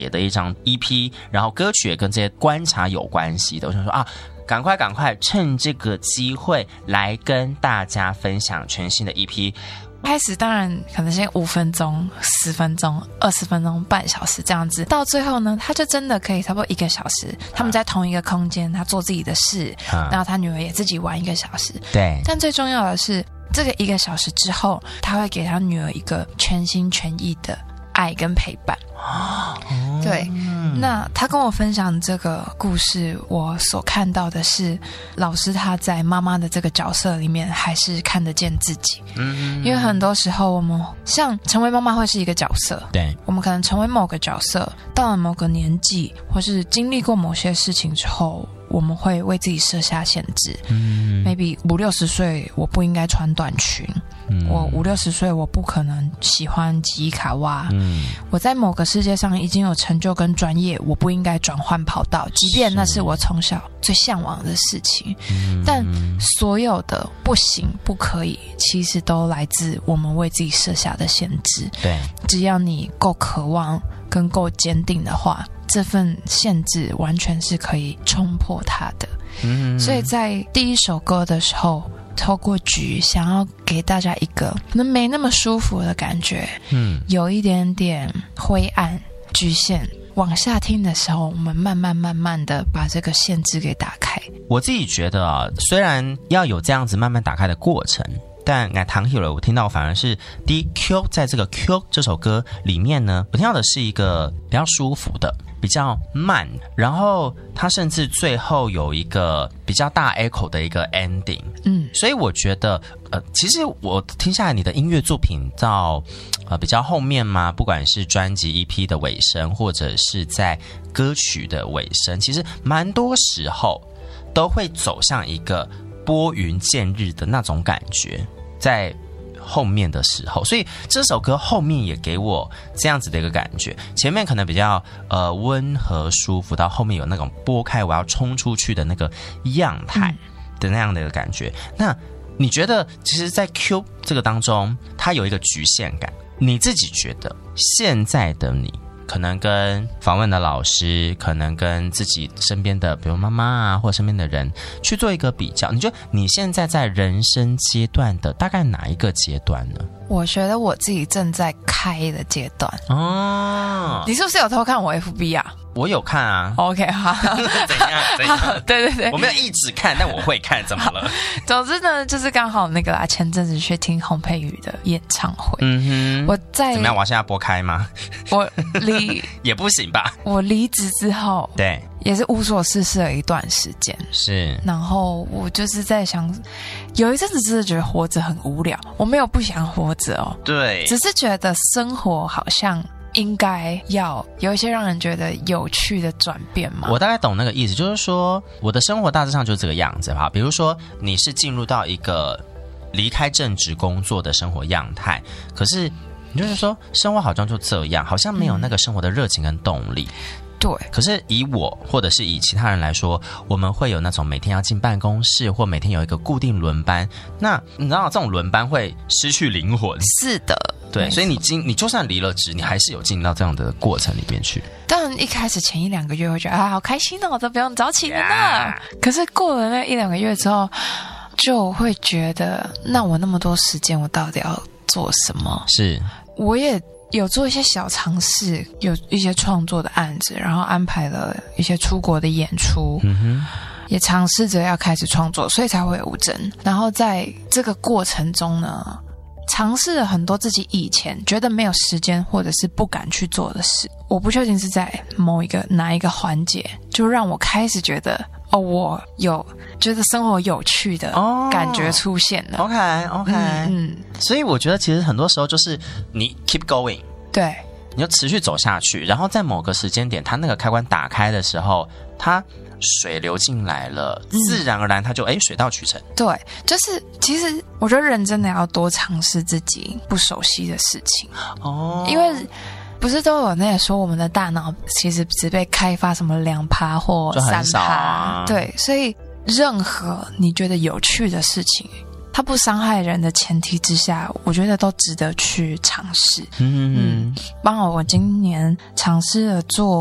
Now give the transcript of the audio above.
的一张 EP， 然后歌曲也跟这些观察有关系的。我想说啊，赶快趁这个机会来跟大家分享全新的 EP。 开始当然可能先5分钟、10分钟、20分钟、半小时这样子，到最后呢，他就真的可以差不多1个小时，他们在同一个空间，他做自己的事，然后他女儿也自己玩1个小时。 对， 但最重要的是，这个1个小时之后，他会给他女儿一个全心全意的爱跟陪伴。对，那他跟我分享这个故事，我所看到的是老师他在妈妈的这个角色里面还是看得见自己。因为很多时候我们像成为妈妈会是一个角色， 对， 我们可能成为某个角色，到了某个年纪或是经历过某些事情之后，我们会为自己设下限制。maybe 50-60岁我不应该穿短裙，我50-60岁我不可能喜欢吉伊卡哇，我在某个世界上已经有成就跟专业，我不应该转换跑道，即便那是我从小最向往的事情。但所有的不行不可以，其实都来自我们为自己设下的限制。 对， 只要你够渴望跟够坚定的话，这份限制完全是可以冲破它的。所以在第一首歌的时候，透过菊想要给大家一个可能没那么舒服的感觉，有一点点灰暗局限，往下听的时候，我们慢慢的把这个限制给打开。 我自己觉得啊，虽然要有这样子慢慢打开的过程，但唐喜了我听到反而是第一 Q， 在这个 Q 这首歌里面呢，我听到的是一个比较舒服的，比较慢，然后它甚至最后有一个比较大 echo 的一个 ending。所以我觉得其实我听下来你的音乐作品到比较后面嘛，不管是专辑 EP 的尾声，或者是在歌曲的尾声，其实蛮多时候都会走向一个拨云见日的那种感觉，在后面的时候，所以这首歌后面也给我这样子的一个感觉。前面可能比较温和舒服，到后面有那种拨开我要冲出去的那个样态的那样的一个感觉。那你觉得其实在 Q 这个当中它有一个局限感，你自己觉得现在的你可能跟访问的老师，可能跟自己身边的比如妈妈啊或身边的人去做一个比较，你觉得你现在在人生阶段的大概哪一个阶段呢？ 我觉得我自己正在开的阶段。你是不是有偷看我 FB 啊？ 我有看啊。 OK， 好。 怎样？ 对， 我没有一直看，但我会看，怎么了？ 总之呢，就是刚好那个前阵子去听洪佩瑜的演唱会。我在怎么样？我现在拨开吗？ 我也不行吧？ 我离职之后， 对， 也是无所事事了一段时间。 是， 然后我就是在想，有一阵子真的觉得活着很无聊。我没有不想活着哦， 对， 只是觉得生活好像应该要有一些让人觉得有趣的转变嘛。 我大概懂那个意思，就是说我的生活大致上就是这个样子哈。比如说你是进入到一个离开正职工作的生活样态，可是你就是说生活好像就这样，好像没有那个生活的热情跟动力。 对， 可是以我或者是以其他人来说，我们会有那种每天要进办公室，或每天有一个固定轮班。那你知道这种轮班会失去灵魂。 是的， 对，所以你就算离了职，你还是有进到这样的过程里面去。 当然一开始前1-2个月会觉得好开心哦，我都不用早起了呢。可是过了那1-2个月之后，就会觉得那我那么多时间，我到底要做什么？ 是， 我也有做一些小尝试，有一些创作的案子，然后安排了一些出国的演出，也尝试着要开始创作，所以才会有吴真。然后在这个过程中呢，尝试了很多自己以前觉得没有时间或者是不敢去做的事。我不确定是在哪一个环节，就让我开始觉得我有觉得生活有趣的感觉出现了。 OK， 所以我觉得其实很多时候就是你 keep going， 对， 你就持续走下去，然后在某个时间点，它那个开关打开的时候，它水流进来了，自然而然它就水到渠成。对， 就是其实我觉得人真的要多尝试自己不熟悉的事情因为不是都有那说我们的大脑其实只被开发什么2%或3%，对，所以任何你觉得有趣的事情它不伤害人的前提之下，我觉得都值得去尝试。包括我今年尝试了做